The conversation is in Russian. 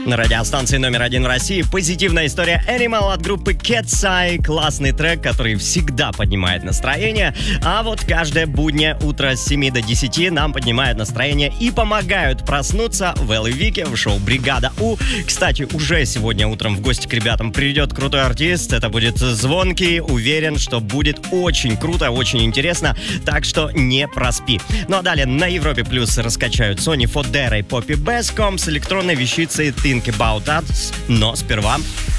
На радиостанции номер 1 в России позитивная история Animal от группы Cat's Eye. Классный трек, который всегда поднимает настроение. А вот каждое буднее утро с 7 до 10 нам поднимают настроение и помогают проснуться в Эл и Вике в шоу «Бригада У». Кстати, уже сегодня утром в гости к ребятам придет крутой артист. Это будет Звонкий. Уверен, что будет очень круто, очень интересно. Так что не проспи. Ну а далее на Европе Плюс раскачают Сони Фодера и Поппи Беском с электронной вещицей Think About Us. Но сперва